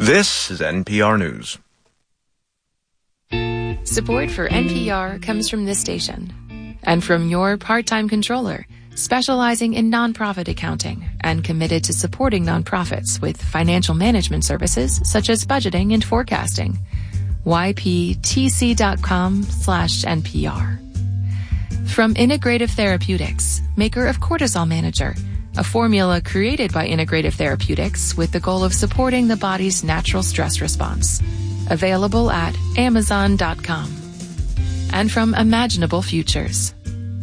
This is NPR News. Support for NPR comes from this station and from your part-time controller, specializing in nonprofit accounting and committed to supporting nonprofits with financial management services such as budgeting and forecasting. yptc.com/NPR. From Integrative Therapeutics, maker of Cortisol Manager, a formula created by Integrative Therapeutics with the goal of supporting the body's natural stress response. Available at Amazon.com. And from Imaginable Futures.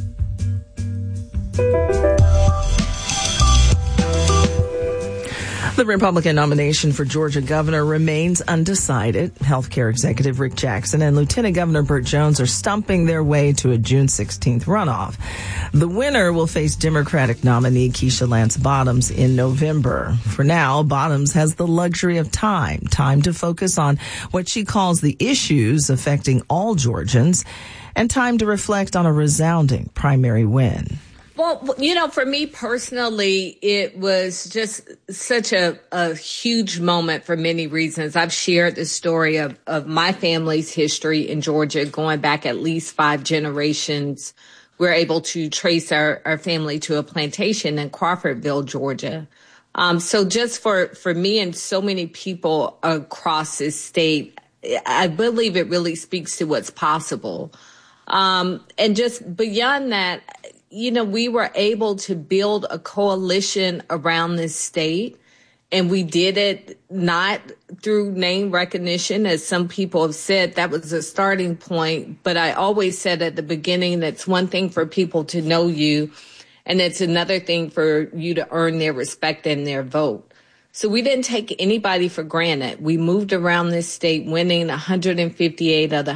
The Republican nomination for Georgia governor remains undecided. Healthcare executive Rick Jackson and Lieutenant Governor Burt Jones are stumping their way to a June 16th runoff. The winner will face Democratic nominee Keisha Lance Bottoms in November. For now, Bottoms has the luxury of time to focus on what she calls the issues affecting all Georgians, and time to reflect on a resounding primary win. Well, for me personally, it was just such a huge moment for many reasons. I've shared the story of my family's history in Georgia going back at least 5 generations. We're able to trace our family to a plantation in Crawfordville, Georgia. So just for me and so many people across this state, I believe it really speaks to what's possible. And just beyond that, we were able to build a coalition around this state, and we did it not through name recognition, as some people have said. That was a starting point. But I always said at the beginning, that's one thing for people to know you, and it's another thing for you to earn their respect and their vote. So we didn't take anybody for granted. We moved around this state, winning 158 of the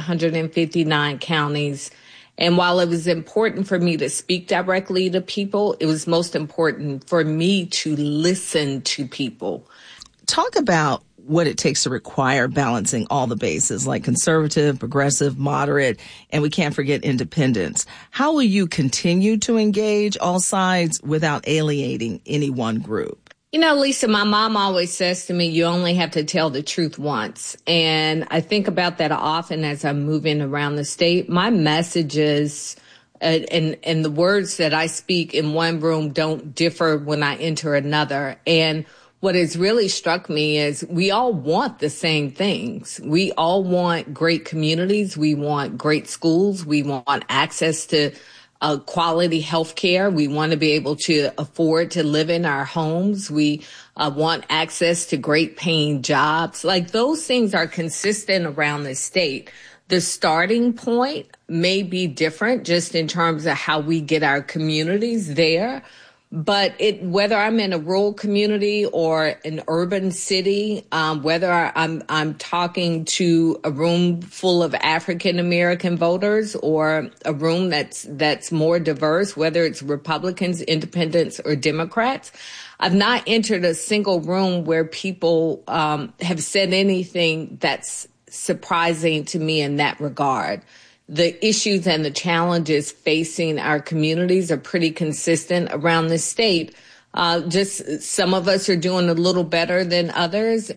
159 counties. And while it was important for me to speak directly to people, it was most important for me to listen to people. Talk about what it takes to require balancing all the bases, like conservative, progressive, moderate, and we can't forget independents. How will you continue to engage all sides without alienating any one group? Lisa, my mom always says to me, you only have to tell the truth once. And I think about that often as I'm moving around the state. My messages and the words that I speak in one room don't differ when I enter another. And what has really struck me is we all want the same things. We all want great communities. We want great schools. We want access to quality health care. We want to be able to afford to live in our homes. We want access to great paying jobs. Like, those things are consistent around the state. The starting point may be different just in terms of how we get our communities there. But whether I'm in a rural community or an urban city, whether I'm talking to a room full of African American voters or a room that's more diverse, whether it's Republicans, independents, or Democrats, I've not entered a single room where people have said anything that's surprising to me in that regard. The issues and the challenges facing our communities are pretty consistent around the state. Just some of us are doing a little better than others,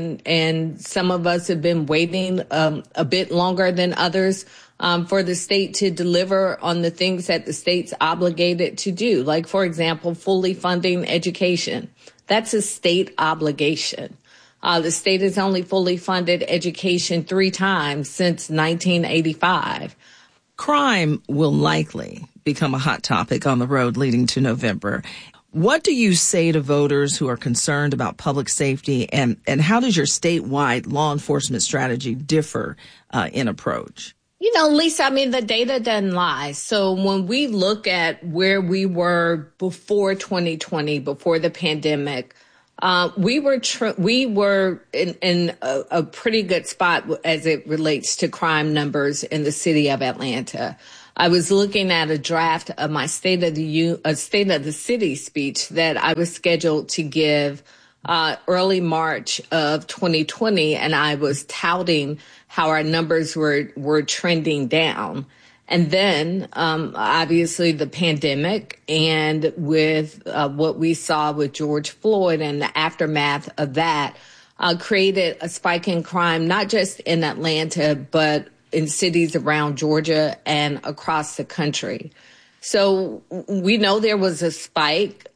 and some of us have been waiting a bit longer than others for the state to deliver on the things that the state's obligated to do. Like, for example, fully funding education. That's a state obligation. The state has only fully funded education 3 times since 1985. Crime will likely become a hot topic on the road leading to November. What do you say to voters who are concerned about public safety, and how does your statewide law enforcement strategy differ in approach? Lisa, the data doesn't lie. So when we look at where we were before 2020, before the pandemic, we were in a pretty good spot as it relates to crime numbers in the city of Atlanta. I was looking at a draft of my State of the City speech that I was scheduled to give early March of 2020, and I was touting how our numbers were trending down. And then, obviously, the pandemic, and with what we saw with George Floyd and the aftermath of that, created a spike in crime, not just in Atlanta, but in cities around Georgia and across the country. So we know there was a spike.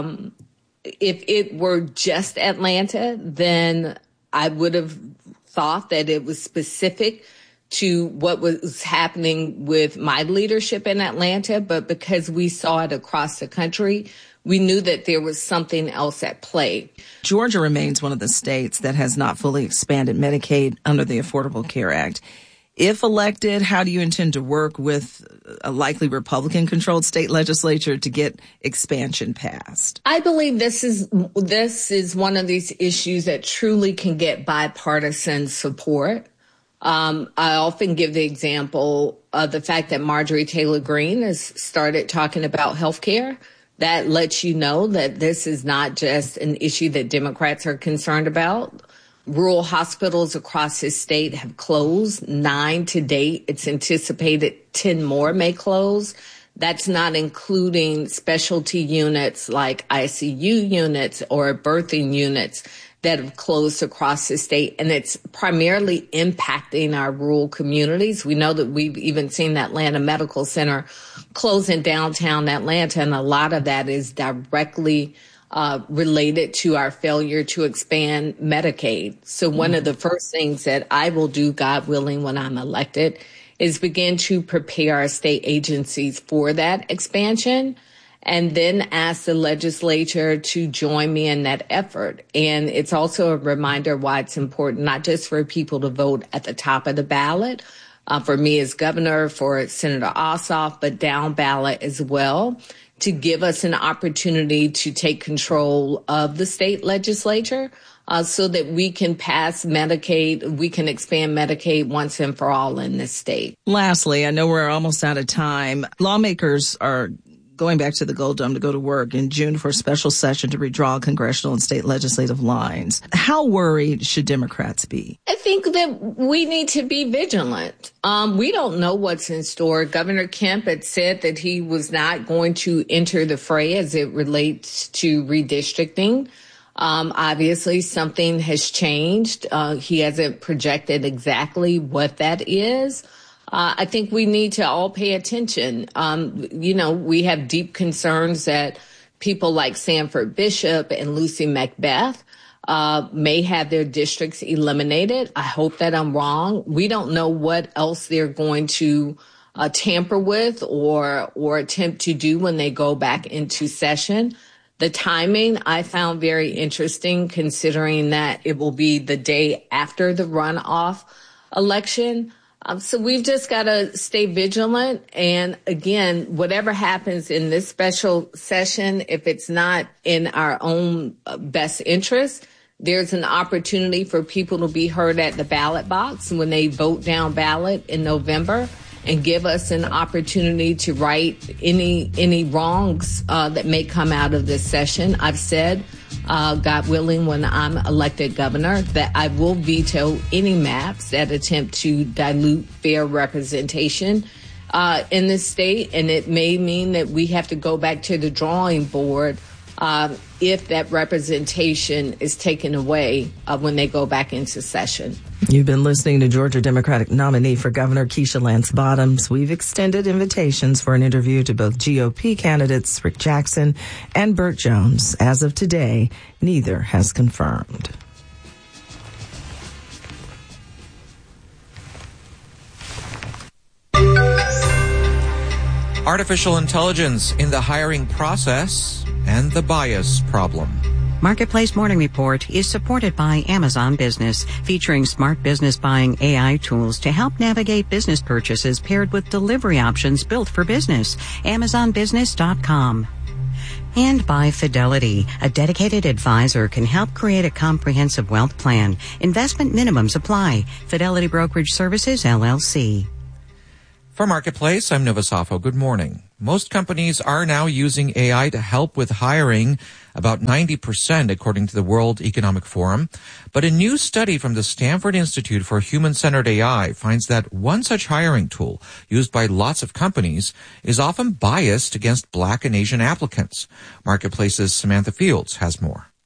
If it were just Atlanta, then I would have thought that it was specific to what was happening with my leadership in Atlanta. But because we saw it across the country, we knew that there was something else at play. Georgia remains one of the states that has not fully expanded Medicaid under the Affordable Care Act. If elected, how do you intend to work with a likely Republican-controlled state legislature to get expansion passed? I believe this is one of these issues that truly can get bipartisan support. I often give the example of the fact that Marjorie Taylor Greene has started talking about health care. That lets you know that this is not just an issue that Democrats are concerned about. Rural hospitals across this state have closed, 9 to date. It's anticipated 10 more may close. That's not including specialty units like ICU units or birthing units that have closed across the state. And it's primarily impacting our rural communities. We know that we've even seen the Atlanta Medical Center close in downtown Atlanta, and a lot of that is directly related to our failure to expand Medicaid. So one of the first things that I will do, God willing, when I'm elected, is begin to prepare our state agencies for that expansion and then ask the legislature to join me in that effort. And it's also a reminder why it's important not just for people to vote at the top of the ballot, for me as governor, for Senator Ossoff, but down ballot as well, to give us an opportunity to take control of the state legislature so that we can pass Medicaid, we can expand Medicaid once and for all in this state. Lastly, I know we're almost out of time. Lawmakers are going back to the Gold Dome to go to work in June for a special session to redraw congressional and state legislative lines. How worried should Democrats be? I think that we need to be vigilant. We don't know what's in store. Governor Kemp had said that he was not going to enter the fray as it relates to redistricting. Obviously, something has changed. He hasn't projected exactly what that is. I think we need to all pay attention. We have deep concerns that people like Sanford Bishop and Lucy Macbeth may have their districts eliminated. I hope that I'm wrong. We don't know what else they're going to tamper with or attempt to do when they go back into session. The timing I found very interesting, considering that it will be the day after the runoff election. So we've just got to stay vigilant. And again, whatever happens in this special session, if it's not in our own best interest, there's an opportunity for people to be heard at the ballot box when they vote down ballot in November and give us an opportunity to right any wrongs that may come out of this session. I've said, God willing, when I'm elected governor, that I will veto any maps that attempt to dilute fair representation in this state. And it may mean that we have to go back to the drawing board if that representation is taken away when they go back into session. You've been listening to Georgia Democratic nominee for Governor Keisha Lance Bottoms. We've extended invitations for an interview to both GOP candidates Rick Jackson and Burt Jones. As of today, neither has confirmed. Artificial intelligence in the hiring process and the bias problem. Marketplace Morning Report is supported by Amazon Business, featuring smart business buying AI tools to help navigate business purchases paired with delivery options built for business. AmazonBusiness.com. And by Fidelity, a dedicated advisor can help create a comprehensive wealth plan. Investment minimums apply. Fidelity Brokerage Services, LLC. For Marketplace, I'm Nova Safo. Good morning. Most companies are now using AI to help with hiring, about 90% according to the World Economic Forum. But a new study from the Stanford Institute for Human-Centered AI finds that one such hiring tool used by lots of companies is often biased against Black and Asian applicants. Marketplace's Samantha Fields has more.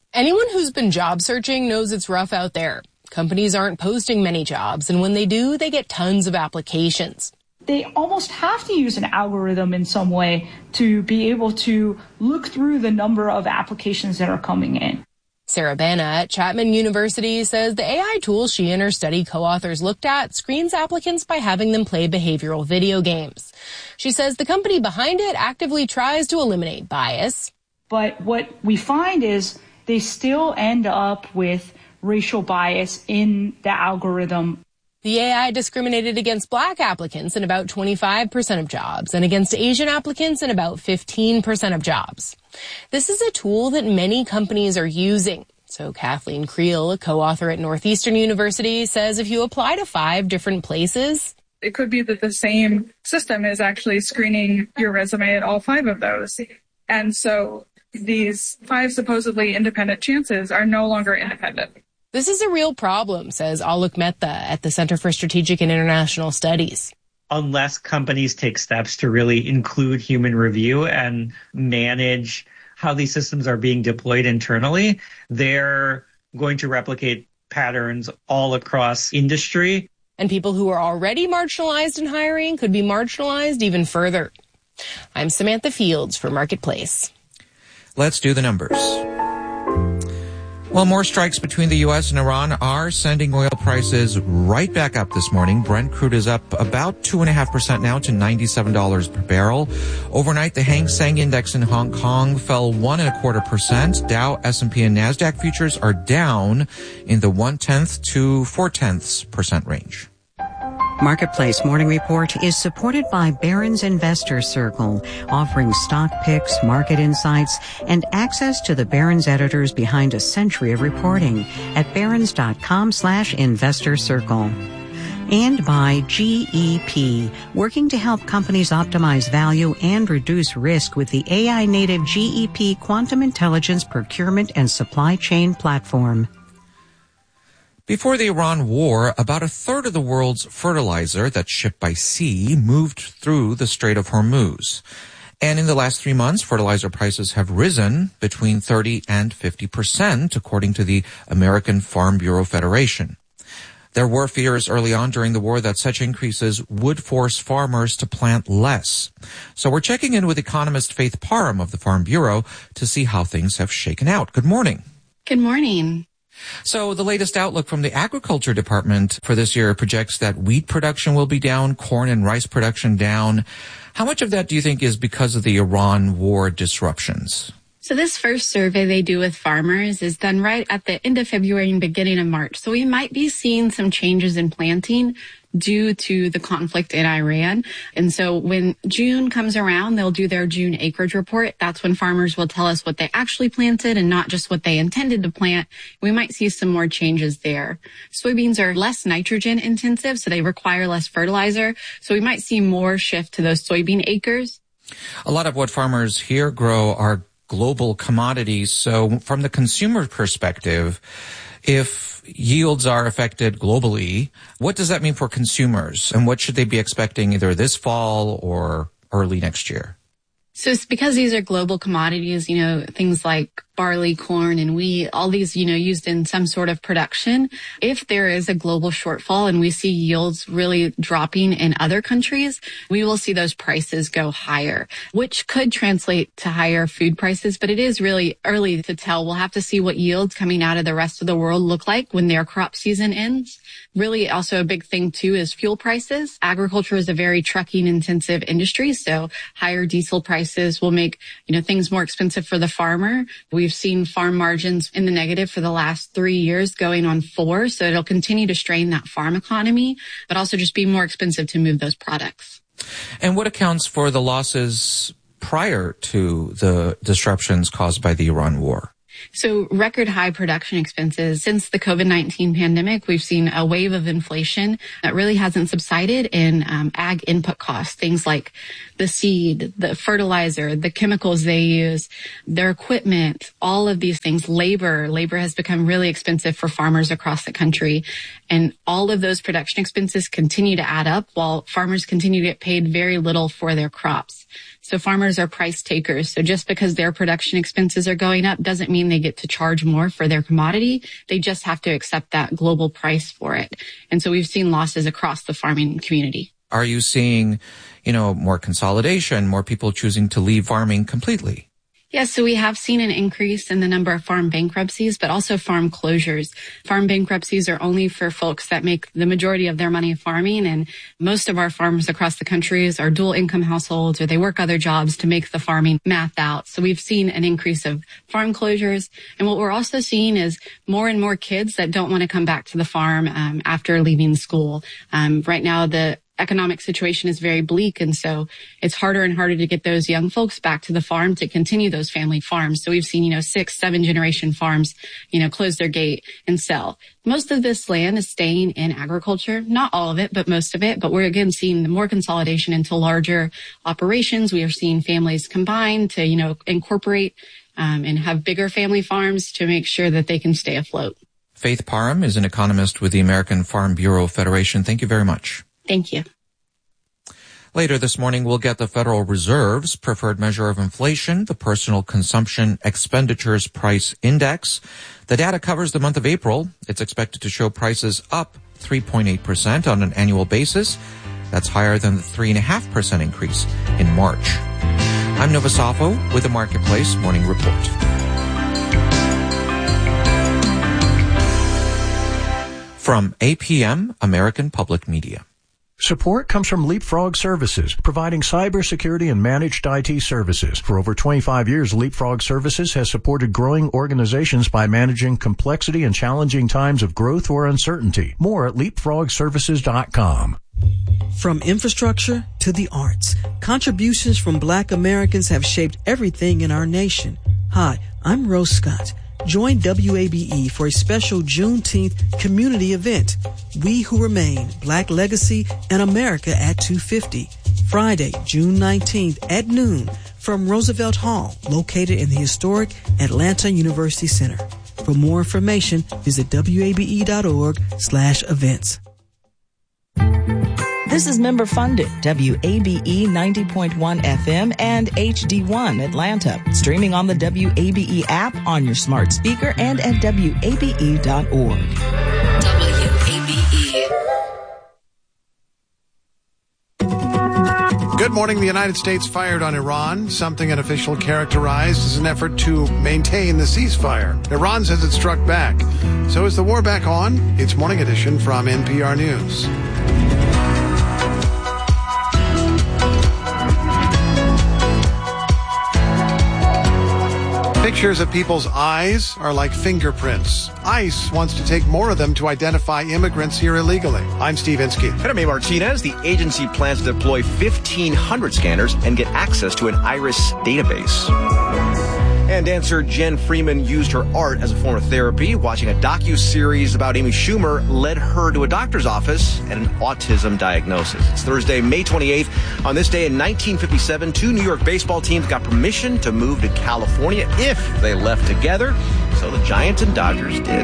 Anyone who's been job searching knows it's rough out there. Companies aren't posting many jobs, and when they do, they get tons of applications. They almost have to use an algorithm in some way to be able to look through the number of applications that are coming in. Sarah Bana at Chapman University says the AI tool she and her study co-authors looked at screens applicants by having them play behavioral video games. She says the company behind it actively tries to eliminate bias. But what we find is they still end up with racial bias in the algorithm. The AI discriminated against Black applicants in about 25% of jobs and against Asian applicants in about 15% of jobs. This is a tool that many companies are using. So Kathleen Creel, a co-author at Northeastern University, says if you apply to 5 different places, it could be that the same system is actually screening your resume at all 5 of those. And so these 5 supposedly independent chances are no longer independent. This is a real problem, says Alok Mehta at the Center for Strategic and International Studies. Unless companies take steps to really include human review and manage how these systems are being deployed internally, they're going to replicate patterns all across industry. And people who are already marginalized in hiring could be marginalized even further. I'm Samantha Fields for Marketplace. Let's do the numbers. Well, more strikes between the U.S. and Iran are sending oil prices right back up this morning. Brent crude is up about 2.5% now to $97 per barrel. Overnight, the Hang Seng Index in Hong Kong fell 1.25%. Dow, S&P, and NASDAQ futures are down in the 0.1 to 0.4% range. Marketplace Morning Report is supported by Barron's Investor Circle, offering stock picks, market insights, and access to the Barron's editors behind a century of reporting at barrons.com/investor circle. And by GEP, working to help companies optimize value and reduce risk with the AI-native GEP Quantum Intelligence Procurement and Supply Chain Platform. Before the Iran war, about 1/3 of the world's fertilizer that's shipped by sea moved through the Strait of Hormuz. And in the last 3 months, fertilizer prices have risen between 30 and 50%, according to the American Farm Bureau Federation. There were fears early on during the war that such increases would force farmers to plant less. So we're checking in with economist Faith Parham of the Farm Bureau to see how things have shaken out. Good morning. Good morning. So the latest outlook from the Agriculture Department for this year projects that wheat production will be down, corn and rice production down. How much of that do you think is because of the Iran war disruptions? So this first survey they do with farmers is done right at the end of February and beginning of March. So we might be seeing some changes in planting due to the conflict in Iran. And so when June comes around, they'll do their June acreage report. That's when farmers will tell us what they actually planted and not just what they intended to plant. We might see some more changes there. Soybeans are less nitrogen intensive, so they require less fertilizer. So we might see more shift to those soybean acres. A lot of what farmers here grow are global commodities. So from the consumer perspective, if yields are affected globally, what does that mean for consumers? And what should they be expecting either this fall or early next year? So it's because these are global commodities, things like barley, corn, and wheat, all these, used in some sort of production. If there is a global shortfall and we see yields really dropping in other countries, we will see those prices go higher, which could translate to higher food prices. But it is really early to tell. We'll have to see what yields coming out of the rest of the world look like when their crop season ends. Really also a big thing too is fuel prices. Agriculture is a very trucking intensive industry. So higher diesel prices will make, things more expensive for the farmer. We've seen farm margins in the negative for the last 3 years, going on 4. So it'll continue to strain that farm economy, but also just be more expensive to move those products. And what accounts for the losses prior to the disruptions caused by the Iran war? So record high production expenses. Since the COVID-19 pandemic, we've seen a wave of inflation that really hasn't subsided in ag input costs, things like the seed, the fertilizer, the chemicals they use, their equipment, all of these things. Labor has become really expensive for farmers across the country. And all of those production expenses continue to add up while farmers continue to get paid very little for their crops. So farmers are price takers. So just because their production expenses are going up doesn't mean they get to charge more for their commodity. They just have to accept that global price for it. And so we've seen losses across the farming community. Are you seeing, more consolidation, more people choosing to leave farming completely? Yes, so we have seen an increase in the number of farm bankruptcies, but also farm closures. Farm bankruptcies are only for folks that make the majority of their money farming, and most of our farmers across the country are dual income households, or they work other jobs to make the farming math out. So we've seen an increase of farm closures. And what we're also seeing is more and more kids that don't want to come back to the farm after leaving school. Right now, the economic situation is very bleak, and so it's harder and harder to get those young folks back to the farm to continue those family farms. So we've seen, 6, 7 generation farms, close their gate and sell. Most of this land is staying in agriculture, not all of it, but most of it. But we're again seeing more consolidation into larger operations. We are seeing families combine to, incorporate and have bigger family farms to make sure that they can stay afloat. Faith Parham is an economist with the American Farm Bureau Federation. Thank you very much. Thank you. Later this morning, we'll get the Federal Reserve's preferred measure of inflation, the Personal Consumption Expenditures Price Index. The data covers the month of April. It's expected to show prices up 3.8% on an annual basis. That's higher than the 3.5% increase in March. I'm Nova Safo with the Marketplace Morning Report. From APM, American Public Media. Support comes from Leapfrog Services, providing cybersecurity and managed IT services. For over 25 years, Leapfrog Services has supported growing organizations by managing complexity and challenging times of growth or uncertainty. More at leapfrogservices.com. From infrastructure to the arts, contributions from Black Americans have shaped everything in our nation. Hi, I'm Rose Scott. Join WABE for a special Juneteenth community event. We Who Remain, Black Legacy and America at 250. Friday, June 19th at noon from Roosevelt Hall, located in the historic Atlanta University Center. For more information, visit wabe.org/events. This is member funded, WABE 90.1 FM and HD1 Atlanta. Streaming on the WABE app, on your smart speaker, and at WABE.org. WABE. Good morning. The United States fired on Iran, something an official characterized as an effort to maintain the ceasefire. Iran says it struck back. So is the war back on? It's Morning Edition from NPR News. Pictures of people's eyes are like fingerprints. ICE wants to take more of them to identify immigrants here illegally. I'm Steve Inskeep. And I'm A. Martinez. The agency plans to deploy 1,500 scanners and get access to an iris database. And dancer Jen Freeman used her art as a form of therapy. Watching a docu-series about Amy Schumer led her to a doctor's office and an autism diagnosis. It's Thursday, May 28th. On this day in 1957, 2 New York baseball teams got permission to move to California if they left together. So the Giants and Dodgers did.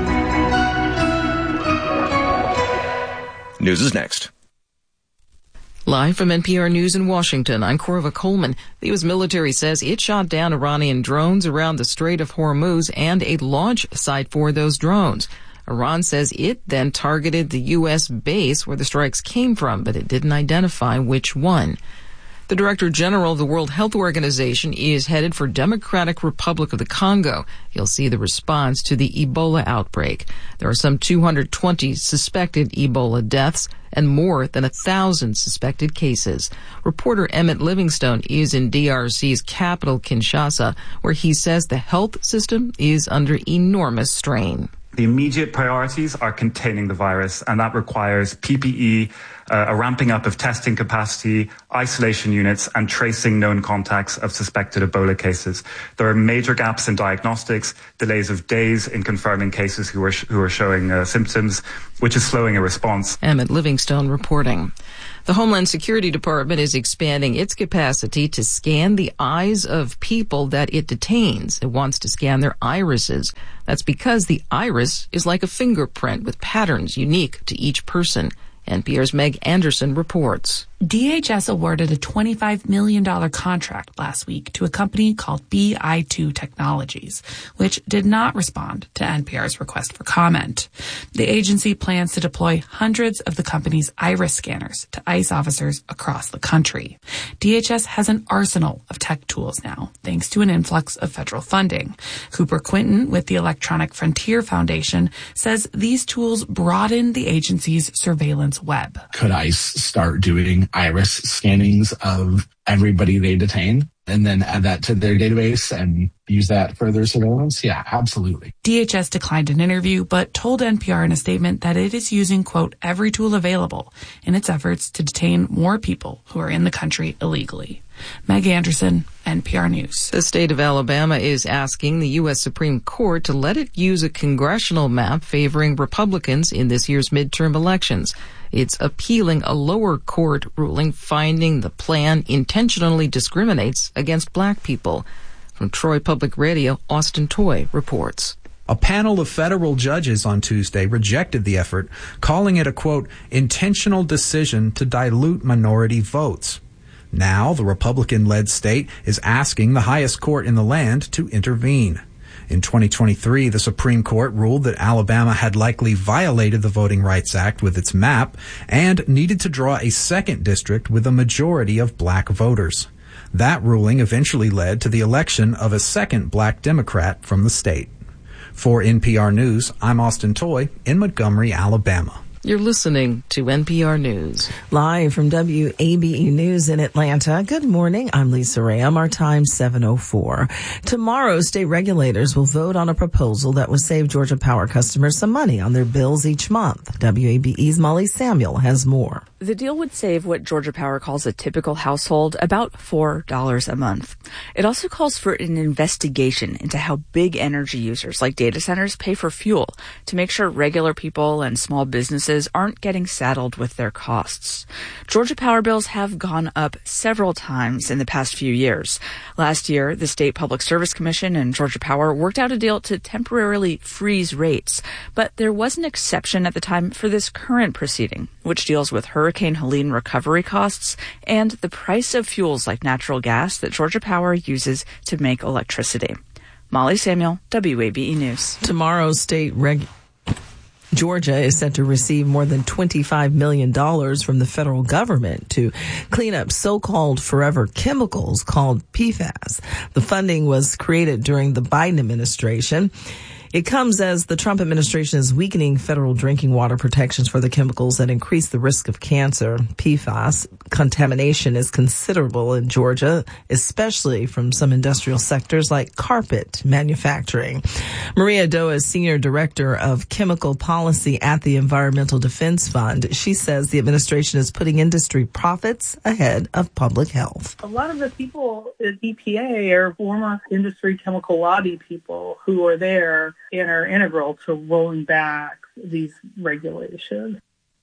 News is next. Live from NPR News in Washington, I'm Corva Coleman. The U.S. military says it shot down Iranian drones around the Strait of Hormuz and a launch site for those drones. Iran says it then targeted the U.S. base where the strikes came from, but it didn't identify which one. The Director General of the World Health Organization is headed for Democratic Republic of the Congo. He'll see the response to the Ebola outbreak. There are some 220 suspected Ebola deaths and more than 1,000 suspected cases. Reporter Emmett Livingstone is in DRC's capital, Kinshasa, where he says the health system is under enormous strain. The immediate priorities are containing the virus, and that requires PPE, a ramping up of testing capacity, isolation units, and tracing known contacts of suspected Ebola cases. There are major gaps in diagnostics, delays of days in confirming cases who are showing symptoms, which is slowing a response. Emmett Livingstone reporting. The Homeland Security Department is expanding its capacity to scan the eyes of people that it detains. It wants to scan their irises. That's because the iris is like a fingerprint with patterns unique to each person. NPR's Meg Anderson reports. DHS awarded a $25 million contract last week to a company called BI2 Technologies, which did not respond to NPR's request for comment. The agency plans to deploy hundreds of the company's iris scanners to ICE officers across the country. DHS has an arsenal of tech tools now, thanks to an influx of federal funding. Cooper Quinton with the Electronic Frontier Foundation says these tools broaden the agency's surveillance web. Could ICE start doing iris scannings of everybody they detain and then add that to their database and use that for their surveillance? Yeah, absolutely. DHS declined an interview, but told NPR in a statement that it is using, quote, every tool available in its efforts to detain more people who are in the country illegally. Meg Anderson, NPR News. The state of Alabama is asking the U.S. Supreme Court to let it use a congressional map favoring Republicans in this year's midterm elections. It's appealing a lower court ruling finding the plan intentionally discriminates against black people. From Troy Public Radio, Austin Toy reports. A panel of federal judges on Tuesday rejected the effort, calling it a, quote, intentional decision to dilute minority votes. Now, the Republican-led state is asking the highest court in the land to intervene. In 2023, the Supreme Court ruled that Alabama had likely violated the Voting Rights Act with its map and needed to draw a second district with a majority of black voters. That ruling eventually led to the election of a second black Democrat from the state. For NPR News, I'm Austin Toy in Montgomery, Alabama. You're listening to NPR News. Live from WABE News in Atlanta. Good morning. I'm Lisa Ram. Our time 7:04. Tomorrow, state regulators will vote on a proposal that will save Georgia Power customers some money on their bills each month. WABE's Molly Samuel has more. The deal would save what Georgia Power calls a typical household about $4 a month. It also calls for an investigation into how big energy users like data centers pay for fuel to make sure regular people and small businesses aren't getting saddled with their costs. Georgia Power bills have gone up several times in the past few years. Last year, the State Public Service Commission and Georgia Power worked out a deal to temporarily freeze rates, but there was an exception at the time for this current proceeding, which deals with Hurricane Helene recovery costs and the price of fuels like natural gas that Georgia Power uses to make electricity. Molly Samuel, WABE News. Tomorrow's Georgia is set to receive more than $25 million from the federal government to clean up so-called forever chemicals called PFAS. The funding was created during the Biden administration. It comes as the Trump administration is weakening federal drinking water protections for the chemicals that increase the risk of cancer. PFAS contamination is considerable in Georgia, especially from some industrial sectors like carpet manufacturing. Maria Doa is Senior Director of Chemical Policy at the Environmental Defense Fund. She says the administration is putting industry profits ahead of public health. A lot of the people at EPA are former industry chemical lobby people who are there and are integral to rolling back these regulations.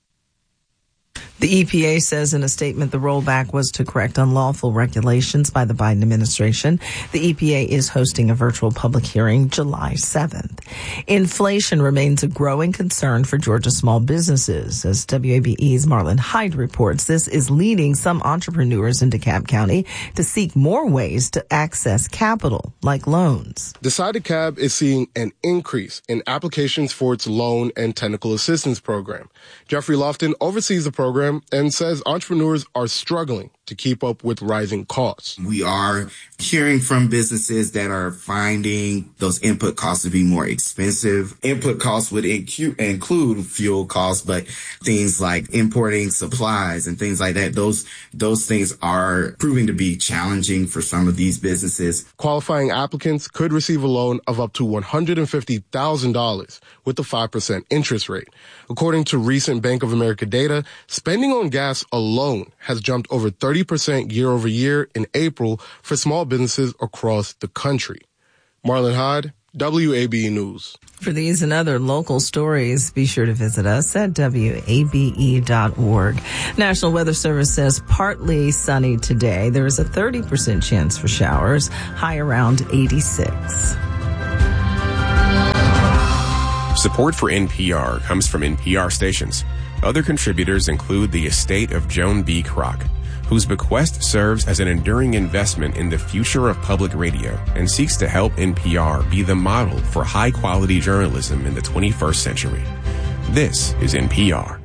The EPA says in a statement the rollback was to correct unlawful regulations by the Biden administration. The EPA is hosting a virtual public hearing July 7th. Inflation remains a growing concern for Georgia small businesses. As WABE's Marlon Hyde reports, this is leading some entrepreneurs in DeKalb County to seek more ways to access capital, like loans. DecideCab is seeing an increase in applications for its loan and technical assistance program. Jeffrey Lofton oversees the program and says entrepreneurs are struggling to keep up with rising costs. We are hearing from businesses that are finding those input costs to be more expensive. Input costs would include fuel costs, but things like importing supplies and things like that, those things are proving to be challenging for some of these businesses. Qualifying applicants could receive a loan of up to $150,000 with a 5% interest rate. According to recent Bank of America data, spending on gas alone has jumped over 30% year over year in April for small businesses across the country. Marlon Hyde, WABE News. For these and other local stories, be sure to visit us at WABE.org. National Weather Service says partly sunny today. There is a 30% chance for showers, high around 86. Support for NPR comes from NPR stations. Other contributors include the estate of Joan B. Kroc, whose bequest serves as an enduring investment in the future of public radio and seeks to help NPR be the model for high-quality journalism in the 21st century. This is NPR.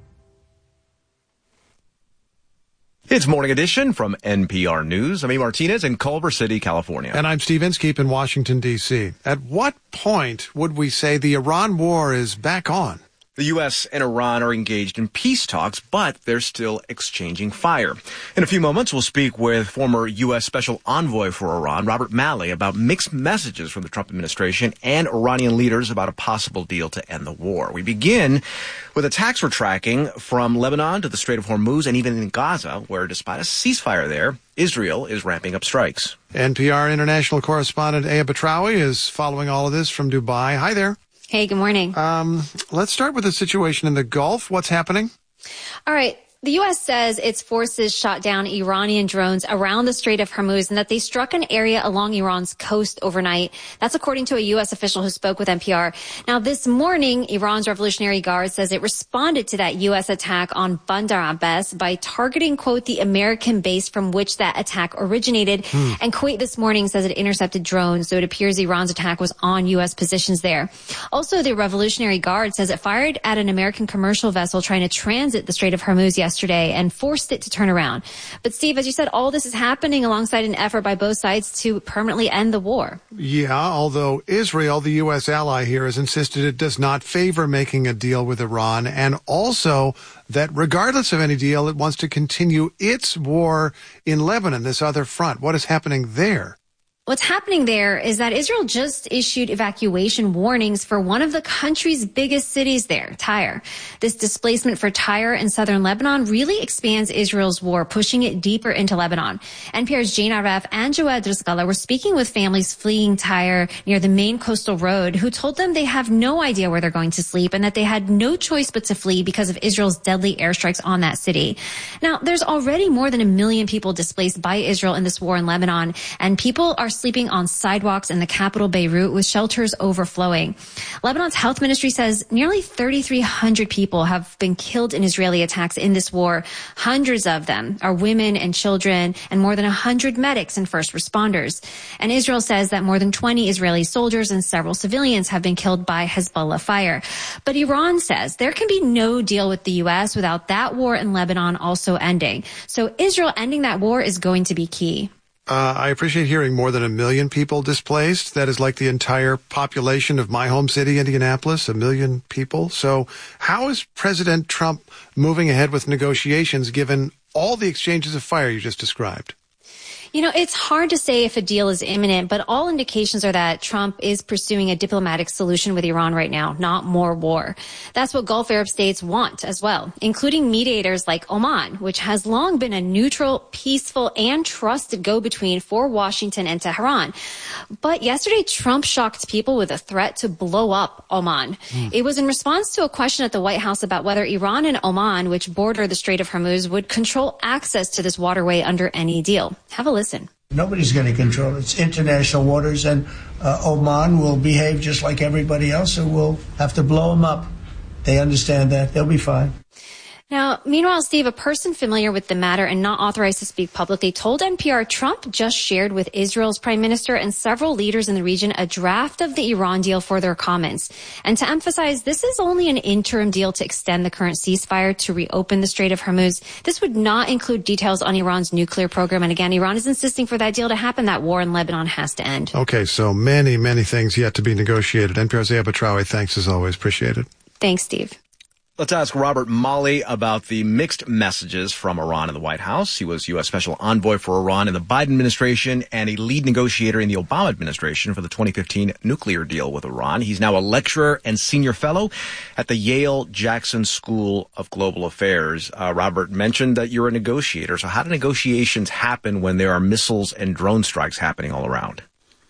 It's Morning Edition from NPR News. I'm E. Martinez in Culver City, California. And I'm Steve Inskeep in Washington, D.C. At what point would we say the Iran war is back on? The U.S. and Iran are engaged in peace talks, but they're still exchanging fire. In a few moments, we'll speak with former U.S. Special Envoy for Iran, Robert Malley, about mixed messages from the Trump administration and Iranian leaders about a possible deal to end the war. We begin with attacks we're tracking from Lebanon to the Strait of Hormuz and even in Gaza, where despite a ceasefire there, Israel is ramping up strikes. NPR international correspondent Aya Batrawi is following all of this from Dubai. Hi there. Hey, good morning. Let's start with the situation in the Gulf. What's happening? All right. The U.S. says its forces shot down Iranian drones around the Strait of Hormuz and that they struck an area along Iran's coast overnight. That's according to a U.S. official who spoke with NPR. Now, this morning, Iran's Revolutionary Guard says it responded to that U.S. attack on Bandar Abbas by targeting, quote, the American base from which that attack originated. And Kuwait this morning says it intercepted drones, so it appears Iran's attack was on U.S. positions there. Also, the Revolutionary Guard says it fired at an American commercial vessel trying to transit the Strait of Hormuz yesterday and forced it to turn around. But Steve, as you said, all this is happening alongside an effort by both sides to permanently end the war. Yeah, although Israel, the U.S. ally here, has insisted it does not favor making a deal with Iran, and also that regardless of any deal, it wants to continue its war in Lebanon, this other front. What is happening there? What's happening there is that Israel just issued evacuation warnings for one of the country's biggest cities there, Tyre. This displacement for Tyre in southern Lebanon really expands Israel's war, pushing it deeper into Lebanon. NPR's Jane Aref and Joed Driscolla were speaking with families fleeing Tyre near the main coastal road who told them they have no idea where they're going to sleep and that they had no choice but to flee because of Israel's deadly airstrikes on that city. Now, there's already more than 1 million people displaced by Israel in this war in Lebanon, and people are sleeping on sidewalks in the capital Beirut with shelters overflowing. Lebanon's health ministry says nearly 3,300 people have been killed in Israeli attacks in this war. Hundreds of them are women and children, and more than 100 medics and first responders. And Israel says that more than 20 Israeli soldiers and several civilians have been killed by Hezbollah fire. But Iran says there can be no deal with the U.S. without that war in Lebanon also ending. So Israel ending that war is going to be key. I appreciate hearing more than 1 million people displaced. That is like the entire population of my home city, Indianapolis, 1 million people. So how is President Trump moving ahead with negotiations given all the exchanges of fire you just described? You know, it's hard to say if a deal is imminent, but all indications are that Trump is pursuing a diplomatic solution with Iran right now, not more war. That's what Gulf Arab states want as well, including mediators like Oman, which has long been a neutral, peaceful, and trusted go-between for Washington and Tehran. But yesterday, Trump shocked people with a threat to blow up Oman. It was in response to a question at the White House about whether Iran and Oman, which border the Strait of Hormuz, would control access to this waterway under any deal. Have a listen. Nobody's going to control it. It's international waters, and Oman will behave just like everybody else, so we'll have to blow them up. They understand that. They'll be fine. Now, meanwhile, Steve, a person familiar with the matter and not authorized to speak publicly told NPR Trump just shared with Israel's prime minister and several leaders in the region a draft of the Iran deal for their comments. And to emphasize, this is only an interim deal to extend the current ceasefire to reopen the Strait of Hormuz. This would not include details on Iran's nuclear program. And again, Iran is insisting for that deal to happen, that war in Lebanon has to end. Okay, so many, many things yet to be negotiated. NPR's Aya Batrawi, thanks as always. Appreciate it. Thanks, Steve. Let's ask Robert Malley about the mixed messages from Iran in the White House. He was U.S. Special Envoy for Iran in the Biden administration and a lead negotiator in the Obama administration for the 2015 nuclear deal with Iran. He's now a lecturer and senior fellow at the Yale Jackson School of Global Affairs. Robert mentioned that you're a negotiator. So how do negotiations happen when there are missiles and drone strikes happening all around?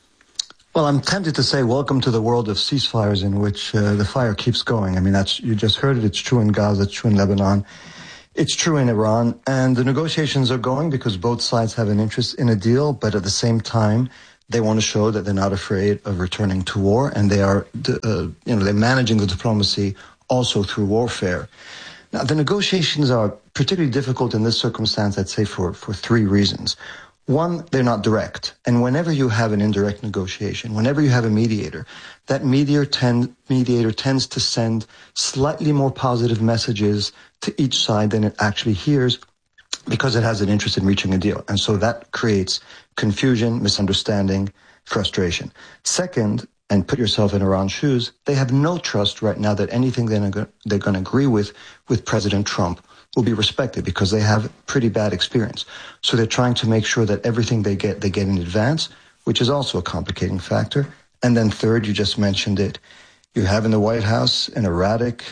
Well, I'm tempted to say welcome to the world of ceasefires in which the fire keeps going. I mean, you just heard it. It's true in Gaza. It's true in Lebanon. It's true in Iran. And the negotiations are going because both sides have an interest in a deal. But at the same time, They want to show that they're not afraid of returning to war, and they are, they're managing the diplomacy also through warfare. Now, the negotiations are particularly difficult in this circumstance, I'd say, for three reasons. One, they're not direct. And whenever you have an indirect negotiation, whenever you have a mediator, that mediator tends to send slightly more positive messages to each side than it actually hears, because it has an interest in reaching a deal. And so that creates confusion, misunderstanding, frustration. Second, and put yourself in Iran's shoes, they have no trust right now that anything they're going to agree with President Trump will be respected, because they have pretty bad experience. So they're trying to make sure that everything they get in advance, which is also a complicating factor. And then third, you just mentioned it, you have in the White House an erratic,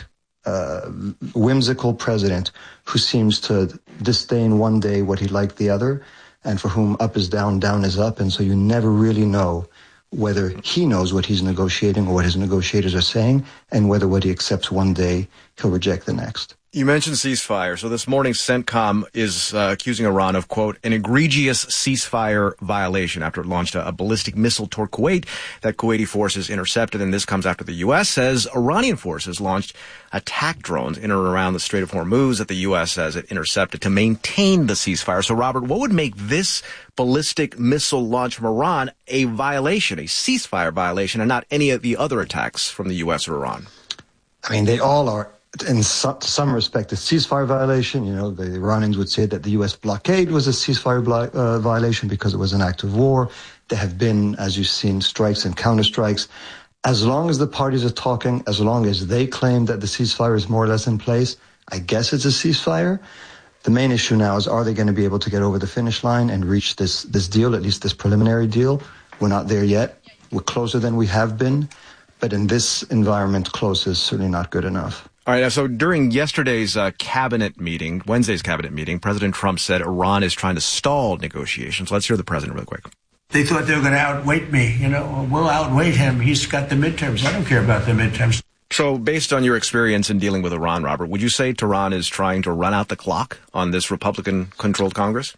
whimsical president who seems to disdain one day what he liked the other, and for whom up is down, down is up. And so you never really know whether he knows what he's negotiating or what his negotiators are saying, and whether what he accepts one day, he'll reject the next. You mentioned ceasefire. So this morning, CENTCOM is accusing Iran of, quote, an egregious ceasefire violation after it launched a ballistic missile toward Kuwait that Kuwaiti forces intercepted. And this comes after the U.S. says Iranian forces launched attack drones in or around the Strait of Hormuz that the U.S. says it intercepted to maintain the ceasefire. So, Robert, what would make this ballistic missile launch from Iran a violation, a ceasefire violation, and not any of the other attacks from the U.S. or Iran? I mean, they all are. In some respect, a ceasefire violation. You know, the Iranians would say that the U.S. blockade was a ceasefire violation because it was an act of war. There have been, as you've seen, strikes and counterstrikes. As long as the parties are talking, as long as they claim that the ceasefire is more or less in place, I guess it's a ceasefire. The main issue now is, are they going to be able to get over the finish line and reach this deal, at least this preliminary deal? We're not there yet. We're closer than we have been. But in this environment, close is certainly not good enough. All right. So during yesterday's cabinet meeting, Wednesday's cabinet meeting, President Trump said Iran is trying to stall negotiations. Let's hear the president real quick. They thought they were going to outweight me. You know, we'll outweight him. He's got the midterms. I don't care about the midterms. So based on your experience in dealing with Iran, Robert, would you say Tehran is trying to run out the clock on this Republican-controlled Congress?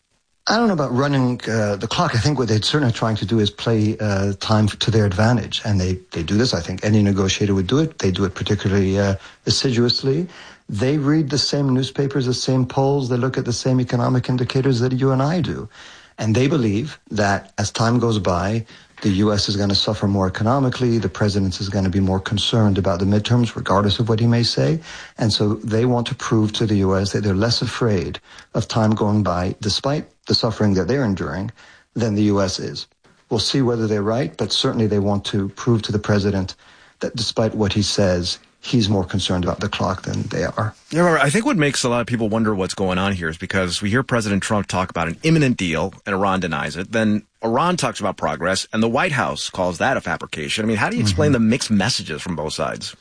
I don't know about running the clock. I think what they're certainly trying to do is play time to their advantage. And they do this. I think any negotiator would do it. They do it particularly assiduously. They read the same newspapers, the same polls. They look at the same economic indicators that you and I do. And they believe that as time goes by, the U.S. is going to suffer more economically. The president is going to be more concerned about the midterms, regardless of what he may say. And so they want to prove to the U.S. that they're less afraid of time going by, despite the suffering that they're enduring, than the U.S. is. We'll see whether they're right, but certainly they want to prove to the president that despite what he says, he's more concerned about the clock than they are. Yeah, Robert, I think what makes a lot of people wonder what's going on here is because we hear President Trump talk about an imminent deal and Iran denies it. Then Iran talks about progress and the White House calls that a fabrication. I mean, how do you explain the mixed messages from both sides?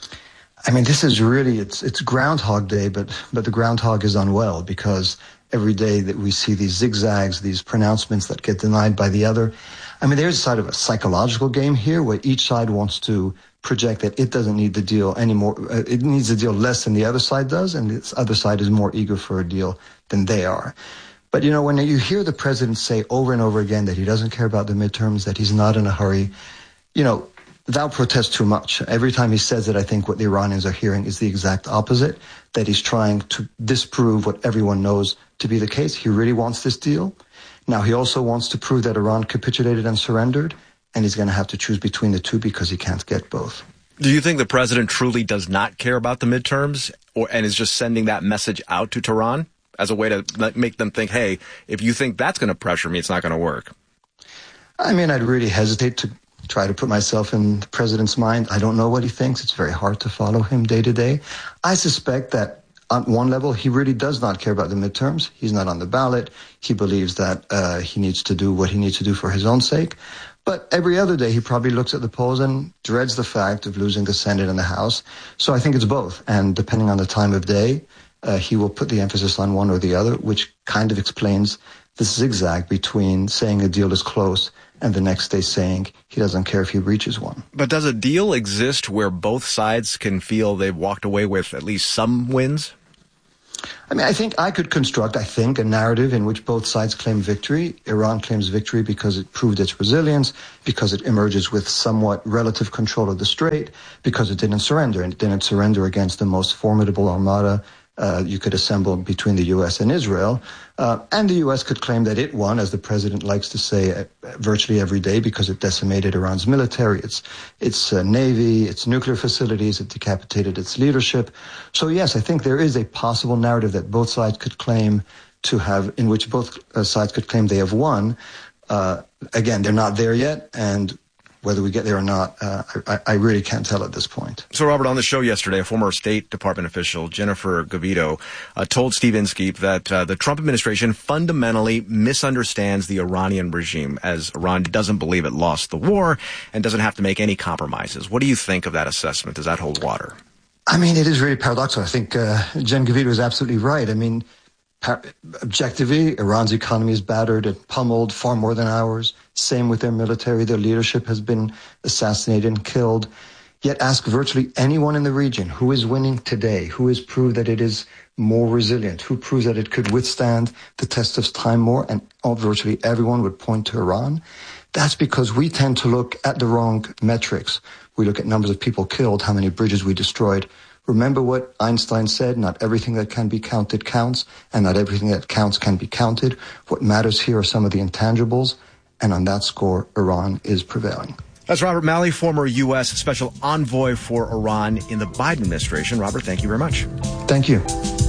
I mean, this is really, it's Groundhog Day, but the groundhog is unwell, because every day that we see these zigzags, these pronouncements that get denied by the other. I mean, there's sort of a psychological game here where each side wants to project that it doesn't need the deal anymore. It needs the deal less than the other side does, and this other side is more eager for a deal than they are. But, you know, when you hear the president say over and over again that he doesn't care about the midterms, that he's not in a hurry, you know, thou protest too much. Every time he says it, I think what the Iranians are hearing is the exact opposite, that he's trying to disprove what everyone knows to be the case. He really wants this deal. Now, he also wants to prove that Iran capitulated and surrendered, and he's going to have to choose between the two because he can't get both. Do you think the president truly does not care about the midterms and is just sending that message out to Tehran as a way to make them think, hey, if you think that's going to pressure me, it's not going to work? I mean, I'd really hesitate to try to put myself in the president's mind. I don't know what he thinks. It's very hard to follow him day to day. I suspect that on one level, he really does not care about the midterms. He's not on the ballot. He believes that he needs to do what he needs to do for his own sake. But every other day, he probably looks at the polls and dreads the fact of losing the Senate and the House. So I think it's both. And depending on the time of day, he will put the emphasis on one or the other, which kind of explains this zigzag between saying a deal is close and the next day saying he doesn't care if he reaches one. But does a deal exist where both sides can feel they've walked away with at least some wins? I mean, I think I could construct, a narrative in which both sides claim victory. Iran claims victory because it proved its resilience, because it emerges with somewhat relative control of the strait, because it didn't surrender, and it didn't surrender against the most formidable armada you could assemble between the U.S. and Israel. And the U.S. could claim that it won, as the president likes to say virtually every day, because it decimated Iran's military, its navy, its nuclear facilities, it decapitated its leadership. So yes, I think there is a possible narrative that both sides could claim to have, in which both sides could claim they have won. Again, they're not there yet, and whether we get there or not, I really can't tell at this point. So, Robert, on the show yesterday, a former State Department official, Jennifer Govito, told Steve Inskeep that the Trump administration fundamentally misunderstands the Iranian regime, as Iran doesn't believe it lost the war and doesn't have to make any compromises. What do you think of that assessment? Does that hold water? I mean, it is really paradoxical. I think Jen Govito is absolutely right. I mean, objectively, Iran's economy is battered and pummeled far more than ours. Same with their military. Their leadership has been assassinated and killed. Yet ask virtually anyone in the region who is winning today, who has proved that it is more resilient, who proves that it could withstand the test of time more, and virtually everyone would point to Iran. That's because we tend to look at the wrong metrics. We look at numbers of people killed, how many bridges we destroyed. Remember what Einstein said, not everything that can be counted counts, and not everything that counts can be counted. What matters here are some of the intangibles, and on that score, Iran is prevailing. That's Robert Malley, former U.S. Special Envoy for Iran in the Biden administration. Robert, thank you very much. Thank you.